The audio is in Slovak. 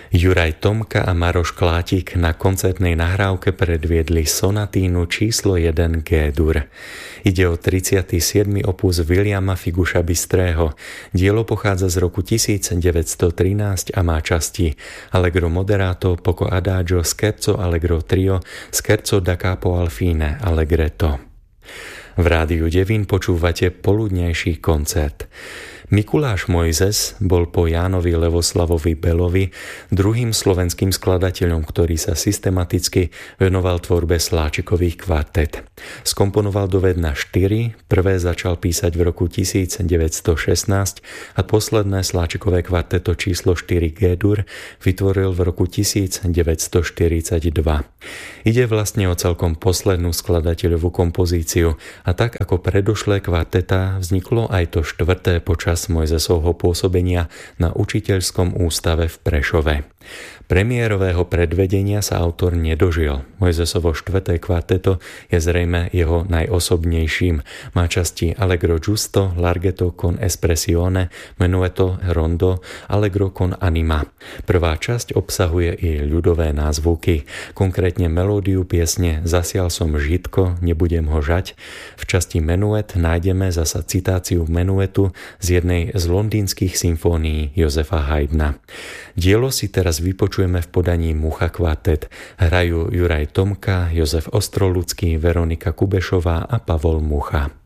Juraj Tomka a Maroš Klátik na koncertnej nahrávke predviedli sonatínu číslo 1 G-dur. Ide o 37. opus Williama Figuša Bystrého. Dielo pochádza z roku 1913 a má časti Allegro moderato, poco adagio, scherzo allegro trio, scherzo da capo al fine, allegretto. V Rádiu Devín počúvate poludnejší koncert. Mikuláš Mojzes bol po Jánovi Levoslavovi Belovi druhým slovenským skladateľom, ktorý sa systematicky venoval tvorbe sláčikových kvartet. Skomponoval dovedna 4, prvé začal písať v roku 1916 a posledné sláčikové kvarteto číslo 4 G-dur vytvoril v roku 1942. Ide vlastne o celkom poslednú skladateľovú kompozíciu a tak ako predošlé kvarteta vzniklo aj to štvrté počas Mojzesovho pôsobenia na učiteľskom ústave v Prešove. Premiérového predvedenia sa autor nedožil. Mojzesovo štvrté kvarteto je zrejme jeho najosobnejším. Má časti Allegro giusto, Larghetto con espressione, Menuetto, Rondo, Allegro con anima. Prvá časť obsahuje i ľudové názvuky, konkrétne melódiu piesne Zasial som žitko, nebudem ho žať. V časti Menuet nájdeme zasa citáciu Menuetu z jednej z londýnskych symfónií Josefa Haydna. Dielo si teraz vypočujeme v podaní Mucha kvartet. Hrajú Juraj Tomka, Jozef Ostrolucký, Veronika Kubešová a Pavol Mucha.